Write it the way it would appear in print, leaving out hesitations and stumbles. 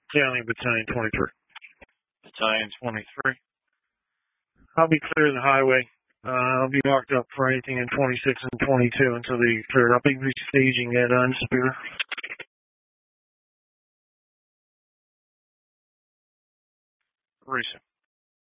County Battalion 23. Battalion 23. I'll be clearing the highway. I'll be marked up for anything in 26 and 22 until they clear. I'll be restaging at Unspear. Recent.